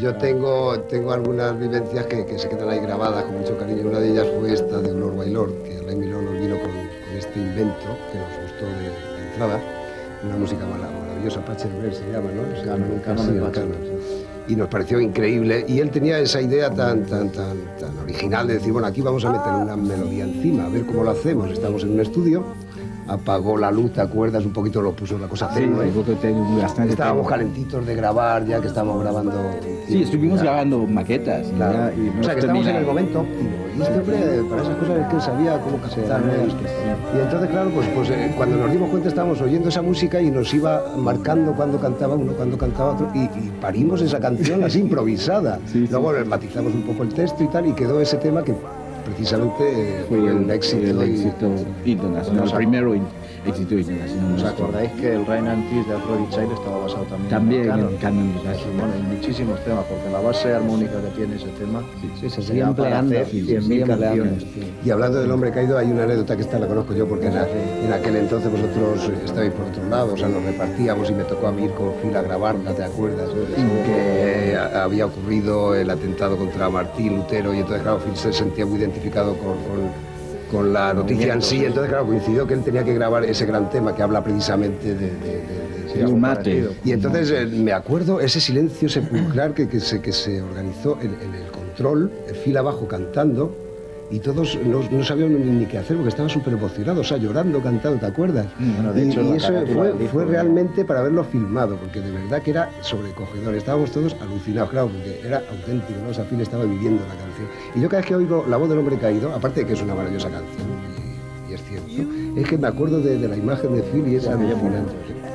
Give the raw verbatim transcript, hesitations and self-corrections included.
yo tengo, tengo algunas vivencias que, que se quedan ahí grabadas con mucho cariño. Una de ellas fue esta de Lord Baylor, que Alain Miló nos vino con, con este invento que nos gustó de, de entrada. Una música maravillosa, Pachelbel se llama, ¿no? Se llama, Canon, sí, Canon, Canon, sí. Y nos pareció increíble. Y él tenía esa idea tan, tan, tan, tan original de decir, bueno, aquí vamos a meter una melodía encima, a ver cómo lo hacemos. Estamos en un estudio, apagó la luz, ¿te acuerdas? Un poquito lo puso la cosa Sí, bastante. Estábamos calentitos de grabar, ya que estábamos grabando. Sí, estuvimos ya grabando maquetas. Claro. Ya, y o sea, que estamos en el momento óptimo. Y este hombre, para esas cosas, es que él sabía cómo captar, ¿no? Y entonces, claro, pues, pues eh, cuando nos dimos cuenta estábamos oyendo esa música y nos iba marcando cuando cantaba uno, cuando cantaba otro, y, y parimos esa canción así improvisada. Sí, sí. Luego matizamos un poco el texto y tal, y quedó ese tema que precisamente fue un éxito, el éxito internacional, el primero éxito internacional. ¿Os acordáis que el Rain and Peace de Aphrodite Child estaba basado también, también en en Canon? Bueno, en muchísimos temas, porque la base armónica que tiene ese tema sí, sí, se sigue empleando cien mil canciones. Y hablando del hombre caído, hay una anécdota que esta la conozco yo, porque en, la, en aquel entonces vosotros estabais por otro lado, o sea, nos repartíamos y me tocó a mí ir con Phil a grabarla, ¿te acuerdas? Que había ocurrido el atentado contra Martín Lutero y entonces, claro, Phil se sentía muy identificado con, con con la noticia en sí, entonces claro, coincidió que él tenía que grabar ese gran tema que habla precisamente de... de, de, de un mate. Y entonces eh, me acuerdo ese silencio sepulcral que, que, se, que se organizó en, en el control, el Phil abajo cantando, y todos no, no sabíamos ni, ni qué hacer porque estaban súper emocionados, o sea, llorando, cantando, ¿te acuerdas? Bueno, de hecho, y, y eso fue, disco, fue realmente para haberlo filmado, porque de verdad que era sobrecogedor, estábamos todos alucinados, claro, porque era auténtico, ¿no? O sea, Phil estaba viviendo la canción. Y yo cada vez que oigo La voz del hombre caído, aparte de que es una maravillosa canción, y, y es cierto, es que me acuerdo de, de la imagen de Phil y es alucinante.